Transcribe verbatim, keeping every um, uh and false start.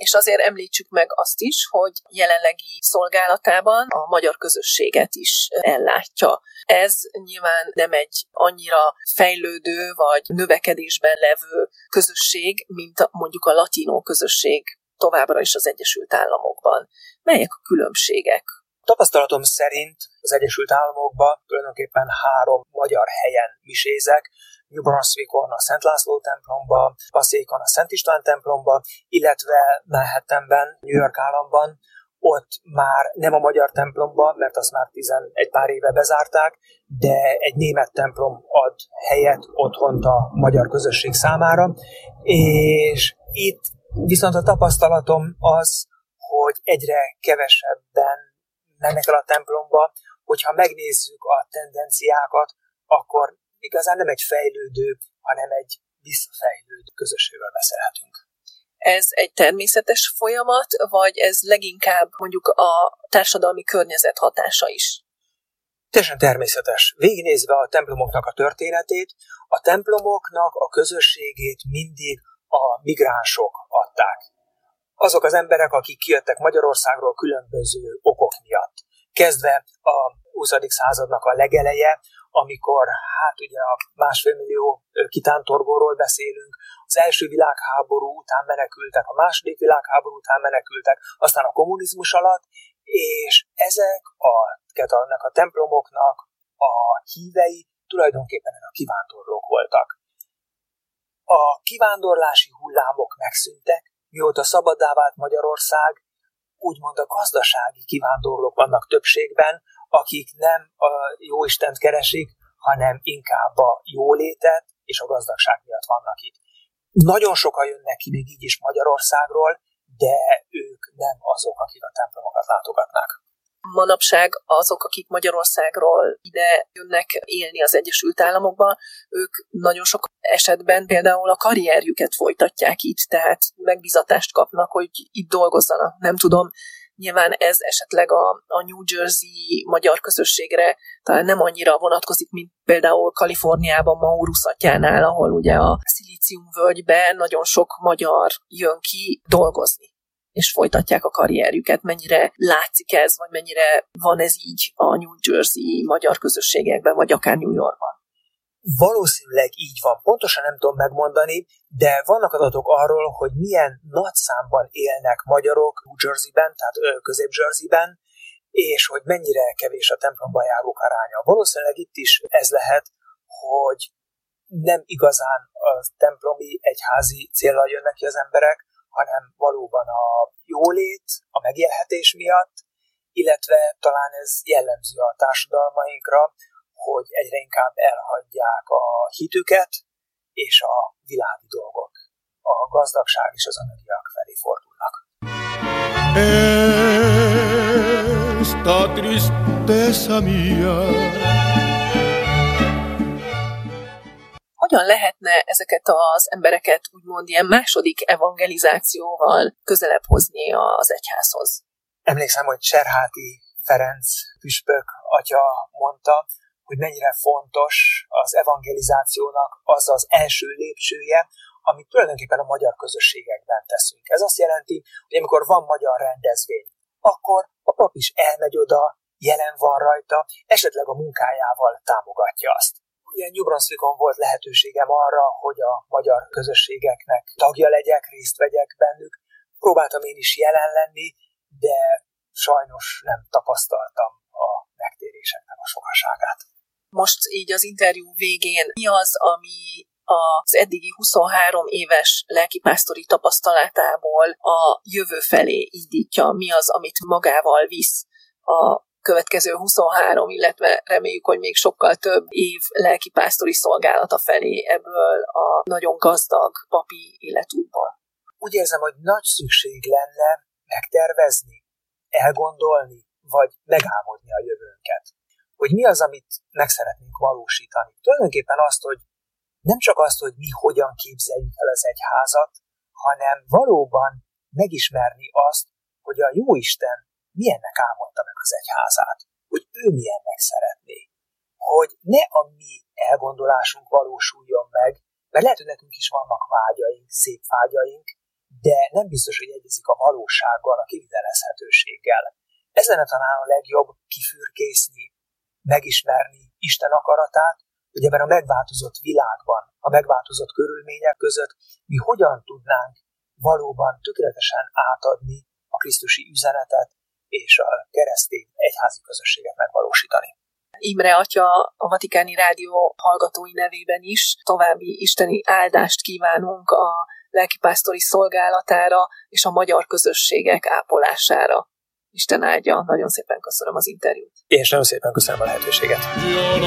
És azért említsük meg azt is, hogy jelenlegi szolgálatában a magyar közösséget is ellátja. Ez nyilván nem egy annyira fejlődő vagy növekedésben levő közösség, mint mondjuk a latinó közösség továbbra is az Egyesült Államokban. Melyek a különbségek? Tapasztalatom szerint az Egyesült Államokban tulajdonképpen három magyar helyen misézek, New Brunswickon a Szent László templomba, Passzékon a Szent István templomba, illetve Manhattanben, New York államban, ott már nem a magyar templomban, mert azt már tizenegy pár éve bezárták, de egy német templom ad helyet otthont a magyar közösség számára, és itt viszont a tapasztalatom az, hogy egyre kevesebben mennek el a templomba, hogyha megnézzük a tendenciákat, akkor igazán nem egy fejlődő, hanem egy visszafejlődő közösségről beszélhetünk. Ez egy természetes folyamat, vagy ez leginkább mondjuk a társadalmi környezet hatása is? Teljesen természetes. Végignézve a templomoknak a történetét, a templomoknak a közösségét mindig a migránsok adták. Azok az emberek, akik kijöttek Magyarországról különböző okok miatt. Kezdve a huszadik századnak a legeleje, amikor hát ugye a másfél millió kitántorgóról beszélünk, az első világháború után menekültek, a második világháború után menekültek, aztán a kommunizmus alatt, és ezek a, a templomoknak a hívei tulajdonképpen a kivándorlók voltak. A kivándorlási hullámok megszűntek, mióta szabaddá vált Magyarország, úgymond a gazdasági kivándorlók vannak többségben, akik nem a jóistent keresik, hanem inkább a jólétet és a gazdagság miatt vannak itt. Nagyon sokan jönnek ki még így is Magyarországról, de ők nem azok, akik a templomokat látogatnak. Manapság azok, akik Magyarországról ide jönnek élni az Egyesült Államokba, ők nagyon sok esetben például a karrierjüket folytatják itt, tehát megbízatást kapnak, hogy itt dolgozzanak. Nem tudom, nyilván ez esetleg a, a New Jersey magyar közösségre talán nem annyira vonatkozik, mint például Kaliforniában, Maurusatjánál, ahol ugye a szilíciumvölgyben nagyon sok magyar jön ki dolgozni, és folytatják a karrierjüket. Mennyire látszik ez, vagy mennyire van ez így a New Jersey magyar közösségekben, vagy akár New Yorkban? Valószínűleg így van. Pontosan nem tudom megmondani, de vannak adatok arról, hogy milyen nagy számban élnek magyarok New Jerseyben, tehát Közép-Jerseyben, és hogy mennyire kevés a templomba járók aránya. Valószínűleg itt is ez lehet, hogy nem igazán a templomi egyházi céllal jönnek ki az emberek, hanem valóban a jólét, a megélhetés miatt, illetve talán ez jellemző a társadalmainkra, hogy egyre inkább elhagyják a hitüket, és a világi dolgok, a gazdagság és az anyagiak felé fordulnak. Esta tristeza mía. Hogyan lehetne ezeket az embereket úgymond ilyen második evangelizációval közelebb hozni az egyházhoz? Emlékszem, hogy Cserháti Ferenc püspök atya mondta, hogy mennyire fontos az evangelizációnak az az első lépcsője, amit tulajdonképpen a magyar közösségekben teszünk. Ez azt jelenti, hogy amikor van magyar rendezvény, akkor a pap is elmegy oda, jelen van rajta, esetleg a munkájával támogatja azt. Ilyen New Brunswickon volt lehetőségem arra, hogy a magyar közösségeknek tagja legyek, részt vegyek bennük. Próbáltam én is jelen lenni, de sajnos nem tapasztaltam a megtéréseknek a sokaságát. Most így az interjú végén mi az, ami az eddigi huszonhárom éves lelkipásztori tapasztalatából a jövő felé indítja? Mi az, amit magával visz a következő huszonhárom, illetve reméljük, hogy még sokkal több év lelkipásztori szolgálata felé ebből a nagyon gazdag papi életútból? Úgy érzem, hogy nagy szükség lenne megtervezni, elgondolni, vagy megálmodni a jövőnket. Hogy mi az, amit meg szeretnénk valósítani. Tulajdonképpen azt, hogy nem csak azt, hogy mi hogyan képzeljük el az egyházat, hanem valóban megismerni azt, hogy a Jóisten milyennek álmodta meg az egyházát, hogy ő milyennek szeretné. Hogy ne a mi elgondolásunk valósuljon meg, mert lehet, hogy nekünk is vannak vágyaink, szép vágyaink, de nem biztos, hogy egyezik a valósággal, a kivitelezhetőséggel. Ez lenne talán a legjobb kifürkészni, megismerni Isten akaratát, hogy ebben a megváltozott világban, a megváltozott körülmények között mi hogyan tudnánk valóban tökéletesen átadni a krisztusi üzenetet és a keresztény egyházi közösséget megvalósítani. Imre atya a Vatikáni Rádió hallgatói nevében is további isteni áldást kívánunk a lelkipásztori szolgálatára és a magyar közösségek ápolására. Isten áldja, nagyon szépen köszönöm az interjút. És nagyon szépen köszönöm a lehetőséget.